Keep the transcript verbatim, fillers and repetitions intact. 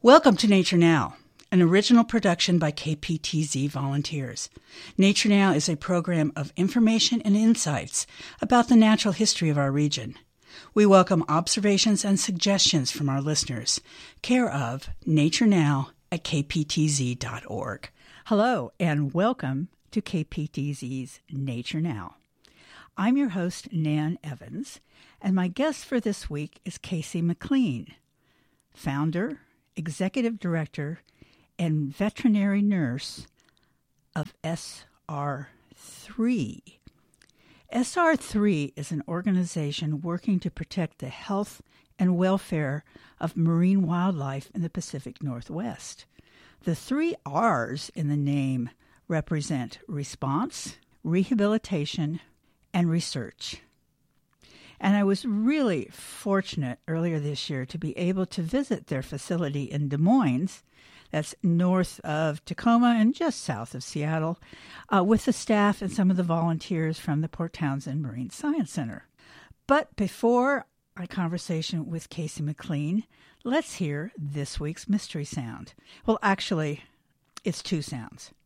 Welcome to Nature Now, an original production by K P T Z volunteers. Nature Now is a program of information and insights about the natural history of our region. We welcome observations and suggestions from our listeners, care of Nature Now at k p t z dot org. Hello, and welcome to K P T Z's Nature Now. I'm your host, Nan Evans, and my guest for this week is Casey McLean, founder, executive director, and veterinary nurse of S R three. S R three is an organization working to protect the health and welfare of marine wildlife in the Pacific Northwest. The three R's in the name represent response, rehabilitation, and research. And I was really fortunate earlier this year to be able to visit their facility in Des Moines, that's north of Tacoma and just south of Seattle, uh, with the staff and some of the volunteers from the Port Townsend Marine Science Center. But before our conversation with Casey McLean, let's hear this week's mystery sound. Well, actually, it's two sounds.